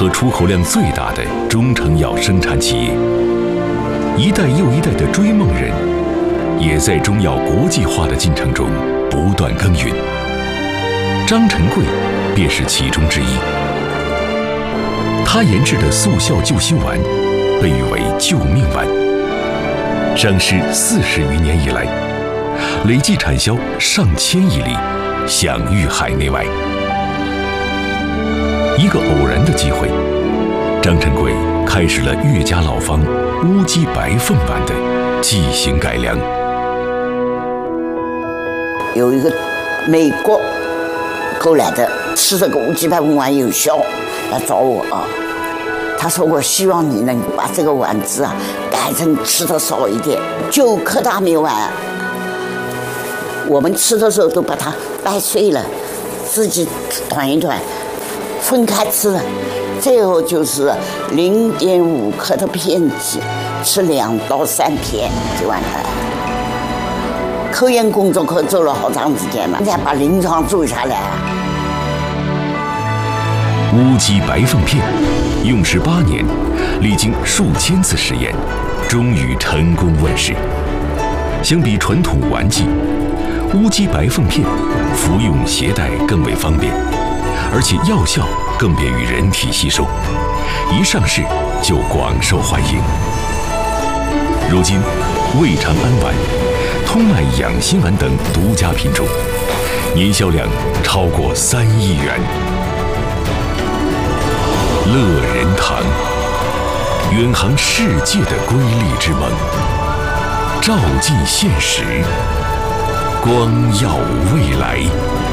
和出口量最大的中成药生产企业。一代又一代的追梦人，也在中药国际化的进程中不断耕耘。张晨贵便是其中之一。他研制的速效救心丸，被誉为救命丸。上市40余年以来，累计产销上千亿粒，享誉海内外。一个偶然的机会，张晨贵开始了岳家老方乌鸡白凤丸的剂型改良。 有一个美国过来的，吃这个乌鸡白凤丸有效，来找我啊。他说：“我希望你能把这个丸子啊改成吃的少一点，9颗大米丸。我们吃的时候都把它掰碎了，自己团一团，分开吃了。最后就是0.5克的片剂，吃2到3片就完了。科研工作可做了好长时间了，现在把临床做下来。” 乌鸡白凤片用时8年，历经数千次实验，终于成功问世。相比传统丸剂，乌鸡白凤片服用携带更为方便，而且药效更便于人体吸收，一上市就广受欢迎。如今，胃肠安丸、通脉养心丸等独家品种，年销量超过3亿元。乐仁堂，远航世界的瑰丽之梦，照进现实，光耀未来。